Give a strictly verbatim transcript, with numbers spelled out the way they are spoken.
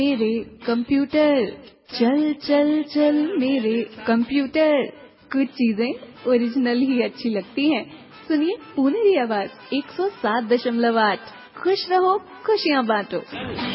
मेरे कंप्यूटर चल चल चल मेरे कंप्यूटर। कुछ चीजें ओरिजिनल ही अच्छी लगती हैं। सुनिए पुनेरी आवाज एक सौ सात दशमलव आठ। खुश रहो खुशियाँ बांटो।